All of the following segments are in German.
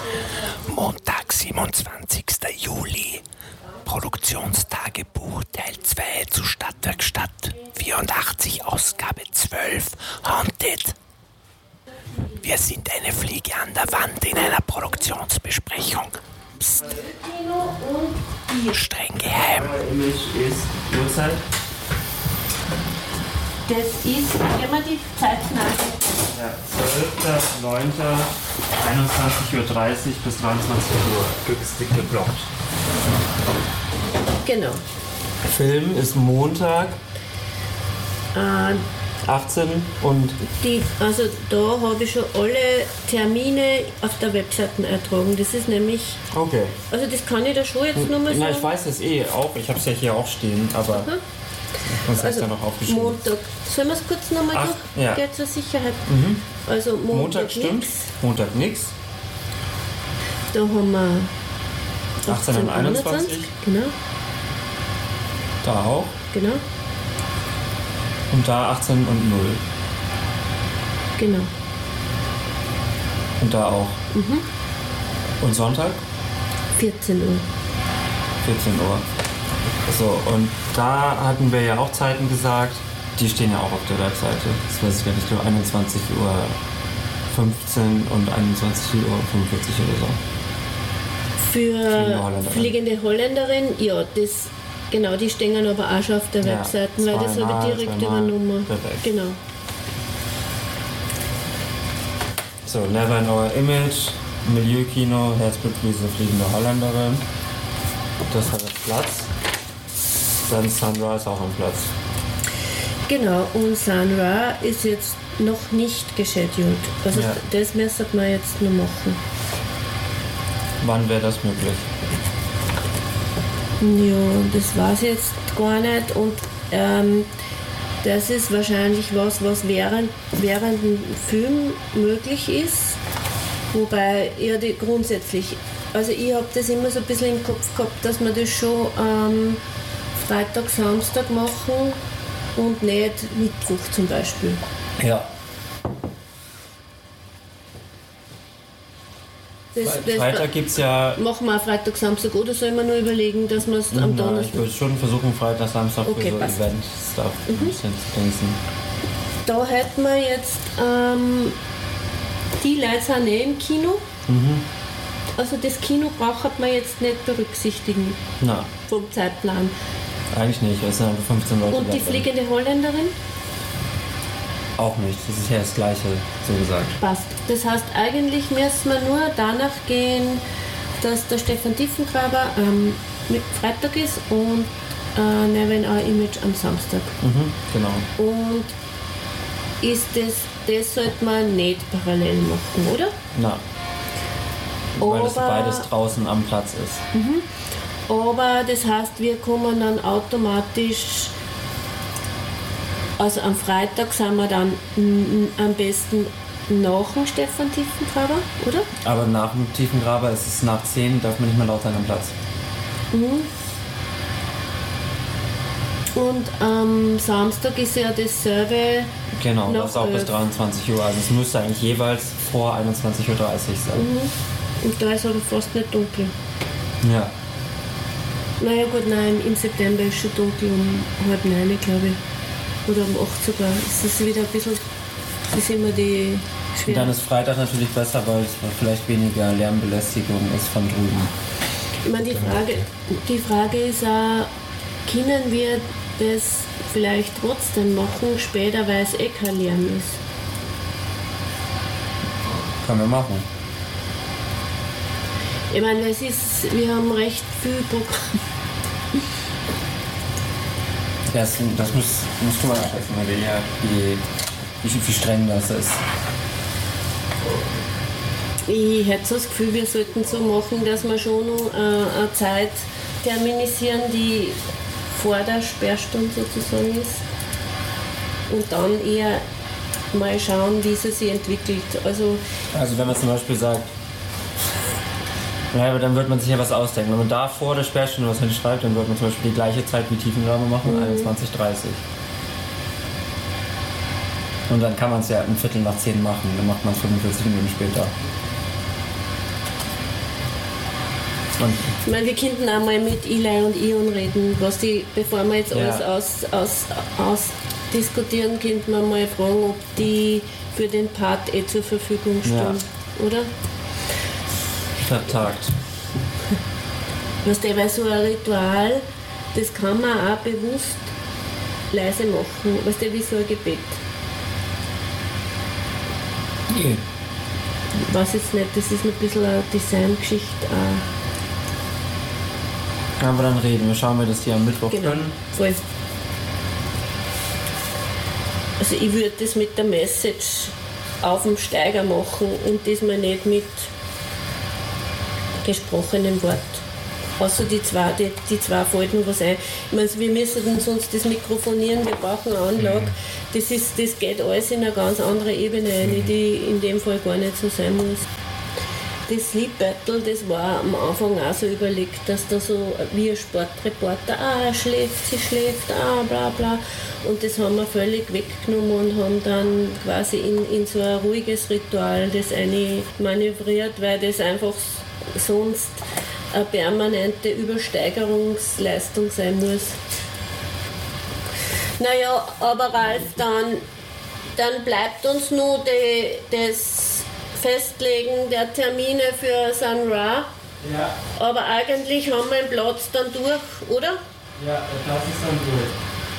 Montag, 27. Juli. Produktionstagebuch Teil 2 zu Stadtwerkstatt 84, Ausgabe 12, Haunted. Wir sind eine Fliege an der Wand in einer Produktionsbesprechung. Psst. Streng geheim. Image ist Uhrzeit. Das ist, wenn man die Zeit nach. Ja, 12.09. 21.30 Uhr bis 23 Uhr. Günstig geblockt. Genau. Film ist Montag, 18 und... Also da habe ich schon alle Termine auf der Webseite eintragen. Das ist nämlich... Okay. Also das kann ich da schon jetzt nochmal sagen. Na, ich weiß es auch. Ich habe es ja hier auch stehen, aber... Das ist ja noch aufgeschrieben. Montag. Sollen wir es kurz nochmal durch? Ja. Geht zur Sicherheit. Also Montag stimmt. nix. Montag nix. Da haben wir 18 und 21. Genau. Da auch. Genau. Und da 18 und 0. Genau. Und da auch. Und Sonntag? 14 Uhr. 14 Uhr. So, und da hatten wir ja auch Zeiten gesagt, die stehen ja auch auf der Webseite. Das weiß ich gar nicht, 21.15 Uhr und 21.45 Uhr oder so. Für Fliegende Holländerin, ja, das, genau, die stehen aber auch schon auf der Webseite, weil das habe ich direkt übernommen. Perfekt. Genau. So, Never in Our Image, Milieukino, Herzblutkrise, Fliegende Holländerin. Das hat jetzt Platz. Dann Sun-Ra ist auch am Platz. Genau, und Sun-Ra ist jetzt noch nicht gescheduled. Also das müssen wir jetzt noch machen. Wann wäre das möglich? Ja, das weiß ich jetzt gar nicht. Und das ist wahrscheinlich was während dem Film möglich ist. Wobei grundsätzlich, also ich habe das immer so ein bisschen im Kopf gehabt, dass wir das schon Freitag, Samstag machen und nicht Mittwoch zum Beispiel. Ja. Freitag gibt es ja... Machen wir auch Freitag, Samstag oder sollen wir nur überlegen, dass wir es am Donnerstag... Ich würde schon versuchen, Freitag, Samstag für so Event-Stuff ein bisschen zu denken. Da hätten wir jetzt... die Leute sind nicht im Kino. Also das Kino braucht man jetzt nicht berücksichtigen. Na. Vom Zeitplan. Eigentlich nicht, es sind einfach 15 Leute. Und die Fliegende Holländerin? Auch nicht, das ist ja das Gleiche, so gesagt. Passt. Das heißt, eigentlich müssen wir nur danach gehen, dass der Stefan Tiefengraber mit Freitag ist und Never in Our Image am Samstag. Genau. Und ist das sollte man nicht parallel machen, oder? Na. Weil das beides draußen am Platz ist. Aber das heißt, wir kommen dann automatisch, also am Freitag sind wir dann am besten nach dem Stefan Tiefengraber, oder? Aber nach dem Tiefengraber ist es nach 10, darf man nicht mehr laut sein am Platz. Und am Samstag ist ja dasselbe. Genau, das ist auch bis 23 Uhr. Also es müsste eigentlich jeweils vor 21.30 Uhr sein. Und da ist aber fast nicht dunkel. Ja. Naja gut, nein, im September ist schon dunkel um 8:30, glaube ich. Oder um 8 sogar. Es ist wieder ein bisschen, das ist immer die schwere. Und dann ist Freitag natürlich besser, weil es vielleicht weniger Lärmbelästigung ist von drüben. Ich meine, die Frage ist auch, können wir das vielleicht trotzdem machen, später, weil es kein Lärm ist? Können wir machen. Ich meine, wir haben recht viel Programm. Das musst du mal abschätzen, wie streng das ist. Ich hätte so das Gefühl, wir sollten so machen, dass wir schon noch eine Zeit terminisieren, die vor der Sperrstunde sozusagen ist. Und dann eher mal schauen, wie sie sich entwickelt. Also wenn man zum Beispiel sagt, ja, aber dann wird man sich ja was ausdenken. Wenn man da vor der Sperrstunde was hinschreibt, dann wird man zum Beispiel die gleiche Zeit wie Tiefengraber machen, 21:30. Und dann kann man es ja um 10:15 machen, dann macht man es 45 Minuten später. Ich meine, wir könnten auch mal mit Eli und Ion reden, was die, bevor wir jetzt alles ausdiskutieren, könnten wir mal fragen, ob die für den Part zur Verfügung stehen, oder? Vertagt. Weißt du, weil so ein Ritual, das kann man auch bewusst leise machen, weißt du, wie so ein Gebet. Nee. Ich weiß jetzt nicht, das ist ein bisschen eine Designgeschichte. Aber dann reden wir, schauen wir, dass die am Mittwoch können. Voll. Also ich würde das mit der Message auf dem Steiger machen und diesmal nicht mit gesprochenem Wort. Außer die zwei fällt noch was ein. Ich meine, wir müssen sonst das mikrofonieren, wir brauchen eine Anlage. Das geht alles in eine ganz andere Ebene rein, die in dem Fall gar nicht so sein muss. Das Sleep Battle, das war am Anfang auch so überlegt, dass da so wie ein Sportreporter, er schläft, sie schläft, bla bla. Und das haben wir völlig weggenommen und haben dann quasi in so ein ruhiges Ritual das eine manövriert, weil das einfach sonst eine permanente Übersteigerungsleistung sein muss. Naja, aber Ralf, dann bleibt uns nur das Festlegen der Termine für Sun Ra. Ja. Aber eigentlich haben wir den Platz dann durch, oder? Ja, das ist dann durch.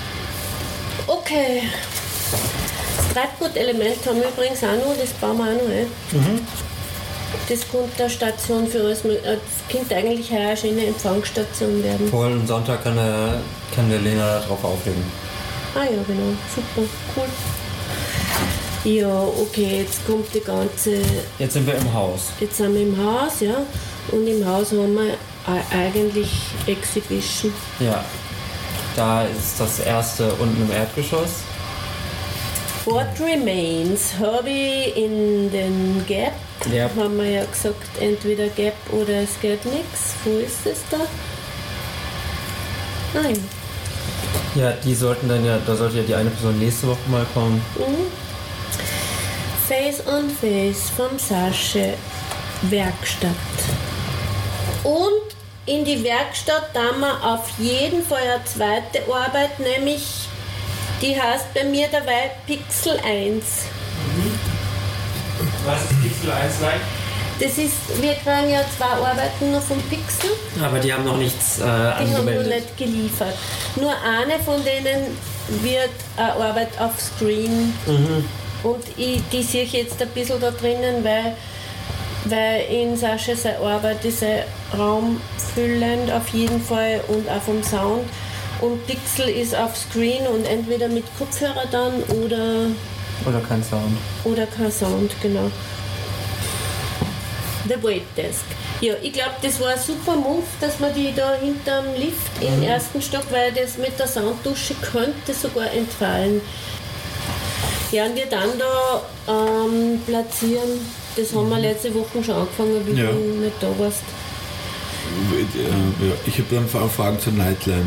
Okay. Das Treibgutelement haben wir übrigens auch noch, das bauen wir auch noch ein. Das könnte eine Station für uns, könnte eigentlich eine schöne Empfangsstation werden. Voll, am Sonntag kann der Lena darauf auflegen. Ah ja, genau, super, cool. Ja, okay, jetzt kommt die ganze... Jetzt sind wir im Haus. Jetzt sind wir im Haus, ja. Und im Haus haben wir eigentlich Exhibition. Ja. Da ist das erste unten im Erdgeschoss. What Remains habe ich in den Gap. Ja. Haben wir ja gesagt, entweder Gap oder es geht nichts. Wo ist es da? Nein. Ja, da sollte ja die eine Person nächste Woche mal kommen. Face on Face vom Sasche Werkstatt. Und in die Werkstatt haben wir auf jeden Fall eine zweite Arbeit, nämlich die heißt bei mir dabei Pixel 1. Was ist Pixel 1 like? Das ist, wir kriegen ja 2 Arbeiten nur vom Pixel. Aber die haben noch nichts Die haben noch angemeldet. nicht geliefert. Nur eine von denen wird eine Arbeit auf Screen. Und die sehe ich jetzt ein bisschen da drinnen, weil in Sascha seine Arbeit ist raumfüllend auf jeden Fall und auch vom Sound. Und Pixel ist auf Screen und entweder mit Kopfhörer dann oder kein Sound. Oder kein Sound, genau. The Wait Desk. Ja, ich glaube, das war ein super Move, dass man die da hinterm Lift im ersten Stock, weil das mit der Sounddusche könnte sogar entfallen. Ja, und wir dann da platzieren, das haben wir letzte Woche schon angefangen, wie du nicht da warst. Ich habe dann Fragen zur Nightline.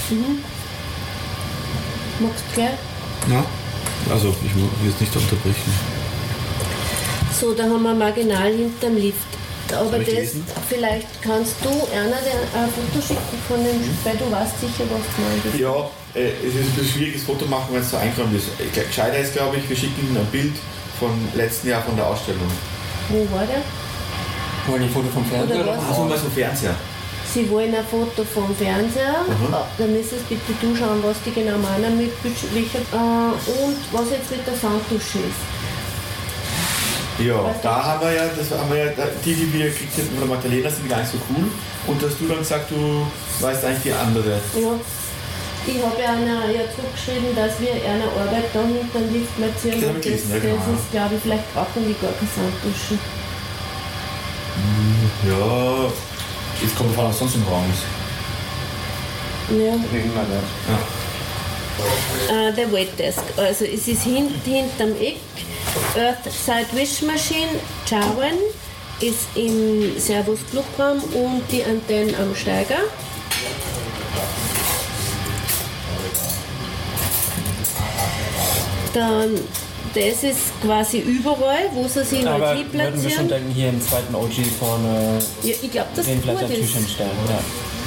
Magst du gleich? Ja, also ich will jetzt nicht unterbrechen. So, da haben wir marginal hinterm Lift. Aber Soll ich das, lesen? vielleicht kannst du einer ein Foto schicken von dem, weil du weißt sicher, was gemeint ist. Ja, es ist ein bisschen schwierig, das Foto machen, wenn es so eingeräumt ist. Gescheiter ist, glaube ich, wir schicken Ihnen ein Bild vom letzten Jahr von der Ausstellung. Wo war der? Wollen die ein Foto vom Fernseher Oder oder was? Also mal vom Fernseher. Sie wollen ein Foto vom Fernseher, dann müssen Sie bitte du schauen, was die genau meinen mit welcher, und was jetzt mit der Sounddusche ist. Ja, da haben wir ja, die wir gekriegt hätten von der Magdalena, sind gar nicht so cool. Und hast du dann gesagt, du weißt eigentlich die andere. Ja. Ich habe ja zurückgeschrieben, dass wir eine Arbeit da hinterm Lift platzieren. Das hab ich gelesen, ja, genau. Das ist, glaube ich, vielleicht brauchen die gar keine Sounddusche. Ja, jetzt kommt davon, was sonst im Raum ist. Ja. Reden wir nicht. Der Wet Desk. Also es ist hinterm Eck. Earthside Wish Machine, Jarwan ist im Servus Clubraum und die Antennen am Steiger. Dann das ist quasi überall, wo sie sich Aber halt würden wir schon hinplatzieren. denken, hier im zweiten OG vorne Ja, ich glaube, das den vielleicht gut ein ist. Tisch hinstellen. Ja.